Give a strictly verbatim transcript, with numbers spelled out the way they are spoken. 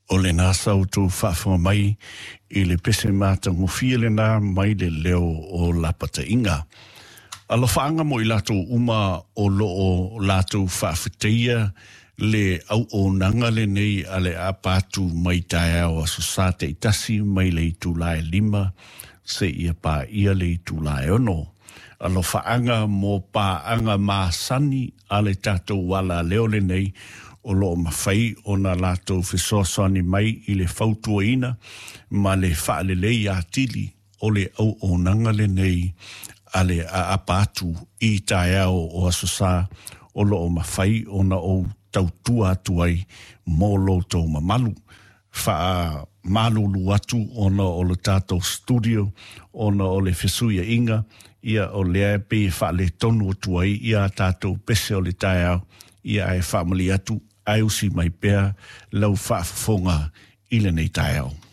o le nasa o tō whaafonga mai i le pese māta ngofia le nā mai le leo o lapata inga. Alo whaanga mo i lato uma o loo lato whaafiteia le au o nanga le nei ale a pātu mai tae au aso sāte itasi mai le i tūlae lima se ia pā ia le i tūlae ono. Alo whaanga mo pāanga māsani ale tātou wala leo le nei o loo mawhai o na lato whisosani mai i le whautua ina ma le whaale lei a tili o le au o nanga le nei ale a apatu i tae au o aso sā o loo mawhai o na o tautua atuai mō loto mamalu. Wha malulu atu o na o le tātou studio o na o le whesuia inga ia o lea pe wha le tonu atuai ia tātou pese o le tae au ia e whamali atu ai usi mai pēr lau whaafonga i le nei tae au.